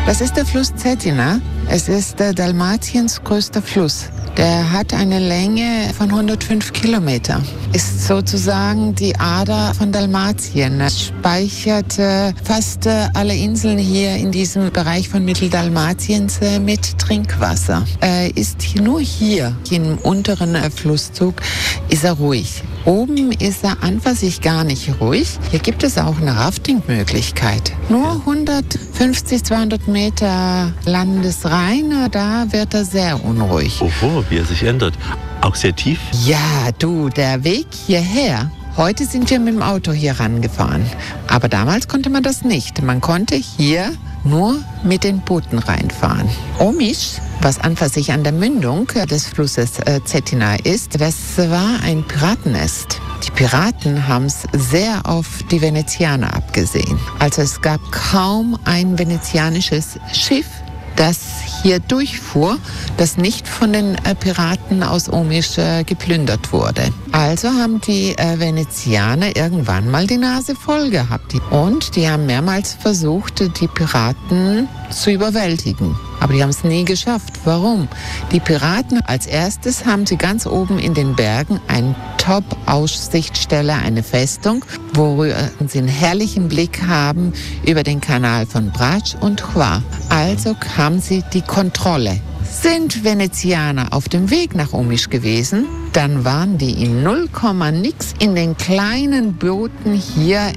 Das ist der Fluss Cetina. Es ist Dalmatiens größter Fluss. Der hat eine Länge von 105 Kilometer. Ist sozusagen die Ader von Dalmatien. Es speichert fast alle Inseln hier in diesem Bereich von Mitteldalmatiens mit Trinkwasser. Ist nur hier im unteren Flusszug ist er ruhig. Oben ist er an für sich gar nicht ruhig. Hier gibt es auch eine Rafting-Möglichkeit. Nur 150, 200 Meter Landesrhein, da wird er sehr unruhig. Oho, wie er sich ändert. Auch sehr tief? Ja, du, der Weg hierher. Heute sind wir mit dem Auto hier rangefahren. Aber damals konnte man das nicht. Man konnte hier nur mit den Booten reinfahren. Omisch, was an für sich an der Mündung des Flusses Cetina ist, das war ein Piratennest. Die Piraten haben es sehr auf die Venezianer abgesehen. Also es gab kaum ein venezianisches Schiff, das hier durchfuhr, das nicht von den Piraten aus Omisch geplündert wurde. Also haben die Venezianer irgendwann mal die Nase voll gehabt. Und die haben mehrmals versucht, die Piraten zu überwältigen. Aber die haben es nie geschafft. Warum? Die Piraten, als erstes haben sie ganz oben in den Bergen eine Top-Aussichtsstelle, eine Festung, worüber sie einen herrlichen Blick haben über den Kanal von Brač und Hvar. Also haben sie die Kontrolle. Sind Venezianer auf dem Weg nach Omisch gewesen, dann waren die in 0, nix in den kleinen Booten hier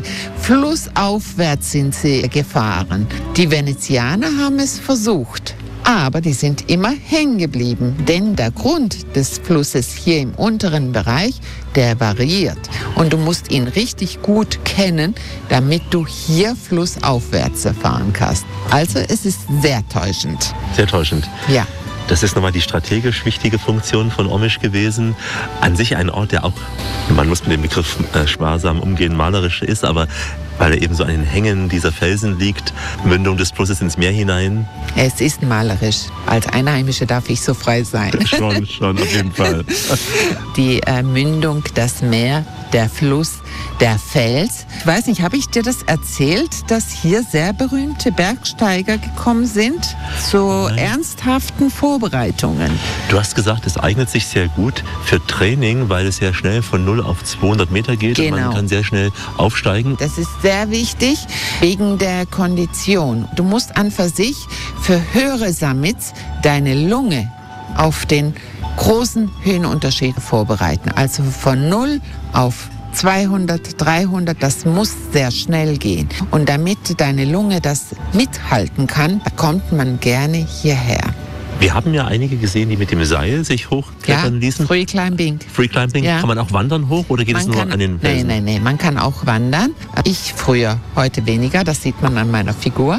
flussaufwärts sind sie gefahren. Die Venezianer haben es versucht, aber die sind immer hängen geblieben, denn der Grund des Flusses hier im unteren Bereich, der variiert. Und du musst ihn richtig gut kennen, damit du hier flussaufwärts fahren kannst. Also es ist sehr täuschend. Sehr täuschend. Ja. Das ist nochmal die strategisch wichtige Funktion von Omisch gewesen. An sich ein Ort, der auch, man muss mit dem Begriff sparsam umgehen, malerisch ist, aber weil er eben so an den Hängen dieser Felsen liegt, Mündung des Flusses ins Meer hinein. Es ist malerisch. Als Einheimische darf ich so frei sein. Schon, auf jeden Fall. Die Mündung, das Meer, der Fluss, der Fels. Ich weiß nicht, habe ich dir das erzählt, dass hier sehr berühmte Bergsteiger gekommen sind zu ernsthaften Vorbereitungen? Du hast gesagt, es eignet sich sehr gut für Training, weil es ja schnell von 0 auf 200 Meter geht. Genau. Und man kann sehr schnell aufsteigen. Das ist sehr wichtig wegen der Kondition. Du musst an für sich für höhere Summits deine Lunge auf den großen Höhenunterschied vorbereiten. Also von 0 auf 200, 300, das muss sehr schnell gehen. Und damit deine Lunge das mithalten kann, kommt man gerne hierher. Wir haben ja einige gesehen, die mit dem Seil sich hochklettern ließen. Free Climbing. Free Climbing, ja. Kann man auch wandern hoch oder geht es nur an den Felsen? Nein, man kann auch wandern. Ich früher, heute weniger, das sieht man an meiner Figur.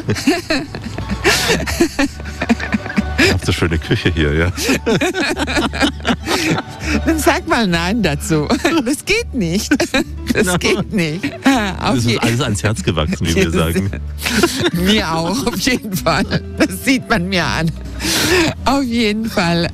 Ihr habt so schöne Küche hier, ja. Dann sag mal Nein dazu. Das geht nicht. Das geht nicht. Das ist alles ans Herz gewachsen, wie wir sagen. Mir auch, auf jeden Fall. Das sieht man mir an. Auf jeden Fall.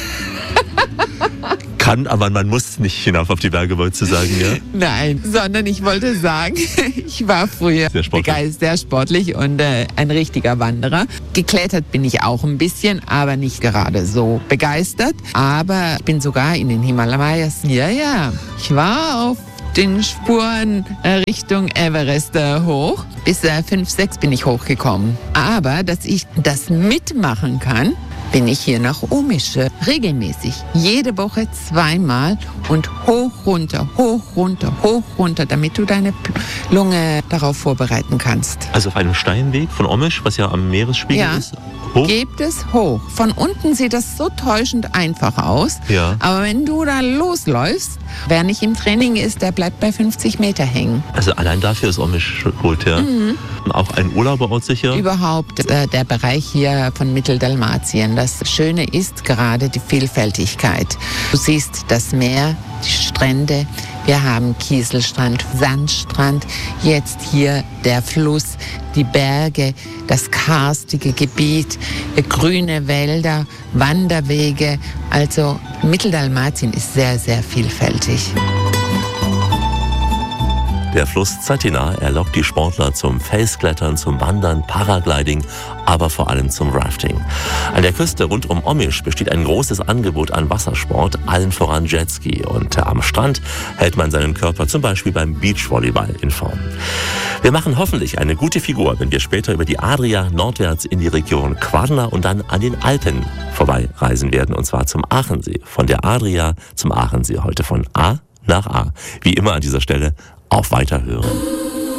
Kann, aber man muss nicht hinauf auf die Berge, wolltest du sagen, ja? Nein, sondern ich wollte sagen, ich war früher sehr sportlich und ein richtiger Wanderer. Geklettert bin ich auch ein bisschen, aber nicht gerade so begeistert. Aber ich bin sogar in den Himalayas. Ja, ich war auf den Spuren Richtung Everest hoch. Bis 5, 6 bin ich hochgekommen. Aber dass ich das mitmachen kann, bin ich hier nach Omisch regelmäßig. Jede Woche 2-mal und hoch, runter, damit du deine Lunge darauf vorbereiten kannst. Also auf einem Steinweg von Omisch, was ja am Meeresspiegel ist? Hoch? Geht es hoch. Von unten sieht das so täuschend einfach aus. Ja. Aber wenn du da losläufst, wer nicht im Training ist, der bleibt bei 50 Meter hängen. Also allein dafür ist Omisch gut, ja. Mhm. Auch ein Urlauberort sicher? Überhaupt der Bereich hier von Mitteldalmatien. Das Schöne ist gerade die Vielfältigkeit. Du siehst das Meer, die Strände. Wir haben Kieselstrand, Sandstrand, jetzt hier der Fluss, die Berge, das karstige Gebiet, grüne Wälder, Wanderwege. Also Mitteldalmatien ist sehr, sehr vielfältig. Der Fluss Cetina, er lockt die Sportler zum Felsklettern, zum Wandern, Paragliding, aber vor allem zum Rafting. An der Küste rund um Omiš besteht ein großes Angebot an Wassersport, allen voran Jetski. Und am Strand hält man seinen Körper zum Beispiel beim Beachvolleyball in Form. Wir machen hoffentlich eine gute Figur, wenn wir später über die Adria nordwärts in die Region Kvarna und dann an den Alpen vorbeireisen werden, und zwar zum Aachensee. Von der Adria zum Aachensee, heute von A nach A. Wie immer an dieser Stelle auf Weiterhören.